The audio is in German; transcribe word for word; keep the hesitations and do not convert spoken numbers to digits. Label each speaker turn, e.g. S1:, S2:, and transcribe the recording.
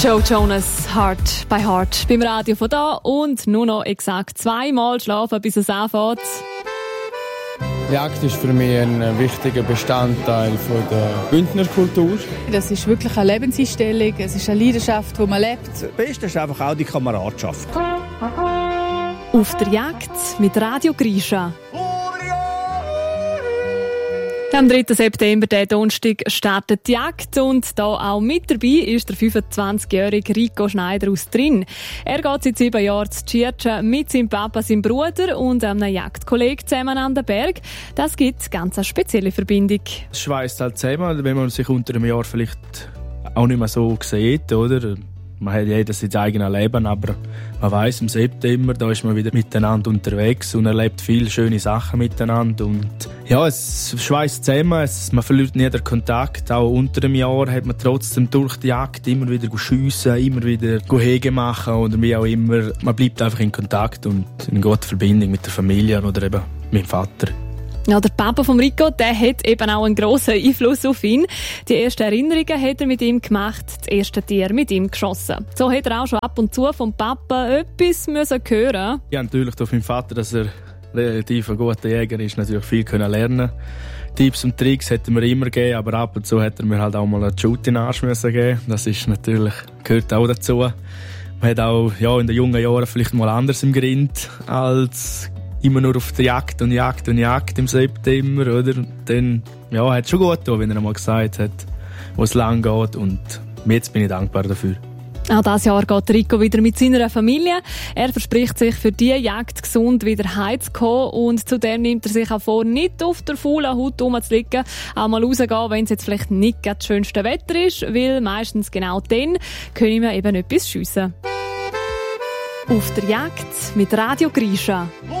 S1: Joe Jonas, Heart by Heart, beim Radio von da und nur noch exakt zweimal schlafen, bis es anfängt.
S2: Jagd ist für mich ein wichtiger Bestandteil von der Bündnerkultur.
S3: Das ist wirklich eine Lebenseinstellung, es ist eine Leidenschaft, die man lebt.
S4: Das Beste ist einfach auch die Kameradschaft.
S1: Auf der Jagd mit Radio Grisha. Am dritten September, der Donnerstag, startet die Jagd und da auch mit dabei ist der fünfundzwanzigjährige Rico Schneider aus Trin. Er geht seit sieben Jahren zu Tschirtschen mit seinem Papa, seinem Bruder und einem Jagdkollegen zusammen an den Berg. Das gibt ganz eine spezielle Verbindung.
S5: Es schweißt halt zusammen, wenn man sich unter einem Jahr vielleicht auch nicht mehr so sieht, oder? Man hat jeder sein eigenes Leben, aber man weiss, im September da ist man wieder miteinander unterwegs und erlebt viele schöne Sachen miteinander. Und ja, es schweißt zusammen, es, man verliert nie den Kontakt. Auch unter dem Jahr hat man trotzdem durch die Jagd immer wieder schiessen, immer wieder Hege machen oder wie auch immer. Man bleibt einfach in Kontakt und in guter Verbindung mit der Familie oder eben mit dem Vater.
S1: Ja, der Papa von Rico, der hat eben auch einen grossen Einfluss auf ihn. Die ersten Erinnerungen hat er mit ihm gemacht, das erste Tier mit ihm geschossen. So hat er auch schon ab und zu vom Papa etwas müssen hören.
S5: Ja, natürlich durch meinen Vater, dass er relativ ein guter Jäger ist, natürlich viel können lernen. Tipps und Tricks hat er mir immer gegeben, aber ab und zu hat er mir halt auch mal einen Schutt in den Arsch müssen geben. Das ist natürlich, gehört auch dazu. Man hat auch ja, in den jungen Jahren vielleicht mal anders im Grind als immer nur auf der Jagd und Jagd und Jagd im September, oder? Dann, ja, hat es schon gut getan, wenn er einmal gesagt hat, wo es lang geht, und jetzt bin ich dankbar dafür.
S1: Auch dieses Jahr geht Rico wieder mit seiner Familie. Er verspricht sich, für diese Jagd gesund wieder heimzukommen und zudem nimmt er sich auch vor, nicht auf der faulen Haut rumzuliegen, auch mal rausgehen, wenn es jetzt vielleicht nicht das schönste Wetter ist, weil meistens genau dann können wir eben etwas schiessen. Auf der Jagd mit Radio Grisha.